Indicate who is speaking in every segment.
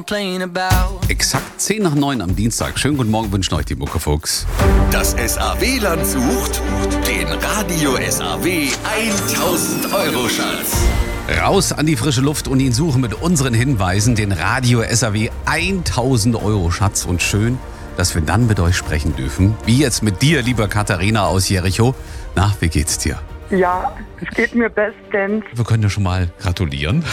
Speaker 1: Exakt 10 nach 9 am Dienstag. Schönen guten Morgen wünschen euch die Muckefuchs.
Speaker 2: Das SAW-Land sucht den Radio SAW 1000 Euro Schatz.
Speaker 1: Raus an die frische Luft und ihn suchen mit unseren Hinweisen den Radio SAW 1000 Euro Schatz. Und schön, dass wir dann mit euch sprechen dürfen. Wie jetzt mit dir, lieber Katharina aus Jericho. Na, wie geht's dir?
Speaker 3: Ja, es geht mir bestens.
Speaker 1: Wir können ja schon mal gratulieren.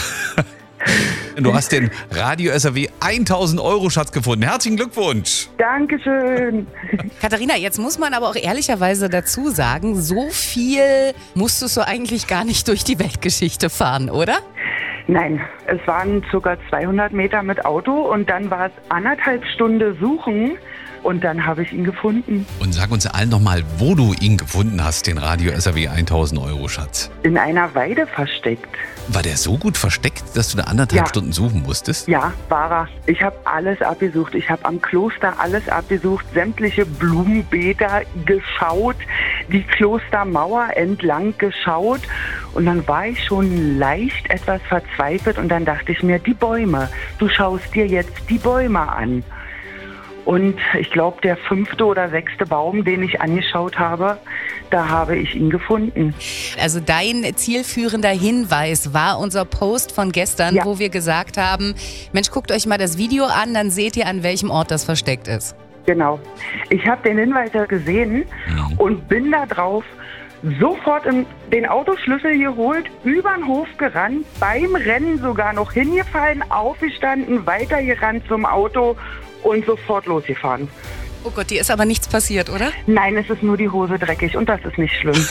Speaker 1: Du hast den Radio SAW 1000 Euro Schatz gefunden. Herzlichen Glückwunsch.
Speaker 3: Dankeschön.
Speaker 4: Katharina, jetzt muss man aber auch ehrlicherweise dazu sagen, so viel musstest du eigentlich gar nicht durch die Weltgeschichte fahren, oder?
Speaker 3: Nein, es waren ca. 200 Meter mit Auto und dann war es 1,5 Stunden suchen und dann habe ich ihn gefunden.
Speaker 1: Und sag uns allen nochmal, wo du ihn gefunden hast, den Radio SAW 1000 Euro Schatz.
Speaker 3: In einer Weide versteckt.
Speaker 1: War der so gut versteckt, dass du da 1,5 Stunden suchen musstest?
Speaker 3: Ja, war er. Ich habe alles abgesucht. Ich habe am Kloster alles abgesucht, sämtliche Blumenbeete geschaut, die Klostermauer entlang geschaut. Und dann war ich schon leicht etwas verzweifelt und dann dachte ich mir, die Bäume, du schaust dir jetzt die Bäume an. Und ich glaube, der 5. oder 6. Baum, den ich angeschaut habe, da habe ich ihn gefunden.
Speaker 4: Also dein zielführender Hinweis war unser Post von gestern, wo wir gesagt haben, Mensch, guckt euch mal das Video an, dann seht ihr, an welchem Ort das versteckt ist.
Speaker 3: Genau. Ich habe den Hinweis gesehen und bin da drauf sofort den Autoschlüssel geholt, über den Hof gerannt, beim Rennen sogar noch hingefallen, aufgestanden, weitergerannt zum Auto und sofort losgefahren.
Speaker 4: Oh Gott, dir ist aber nichts passiert, oder?
Speaker 3: Nein, es ist nur die Hose dreckig und das ist nicht schlimm.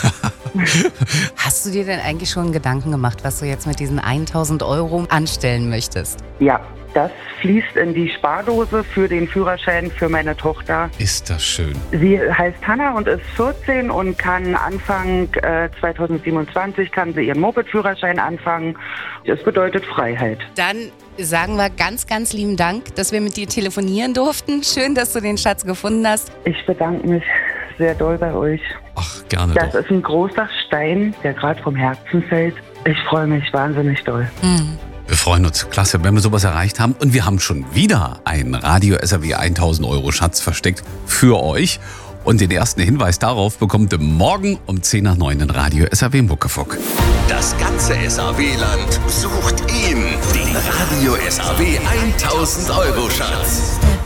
Speaker 4: Hast du dir denn eigentlich schon Gedanken gemacht, was du jetzt mit diesen 1000 Euro anstellen möchtest?
Speaker 3: Ja, das fließt in die Spardose für den Führerschein für meine Tochter.
Speaker 1: Ist das schön.
Speaker 3: Sie heißt Hanna und ist 14 und kann Anfang 2027 kann sie ihren Moped-Führerschein anfangen. Das bedeutet Freiheit.
Speaker 4: Dann sagen wir ganz, ganz lieben Dank, dass wir mit dir telefonieren durften. Schön, dass du den Schatz gefunden hast.
Speaker 3: Ich bedanke mich sehr doll bei euch.
Speaker 1: Ach, gerne
Speaker 3: Das
Speaker 1: doch.
Speaker 3: ist ein großer Stein, der gerade vom Herzen fällt. Ich freue mich wahnsinnig doll.
Speaker 1: Wir freuen uns. Klasse, wenn wir sowas erreicht haben. Und wir haben schon wieder einen Radio SAW 1000 Euro Schatz versteckt für euch. Und den ersten Hinweis darauf bekommt ihr morgen um 10 nach 9 in Radio SAW Muckefuck.
Speaker 2: Das ganze SAW-Land sucht ihn, den Radio SAW 1000 Euro Schatz.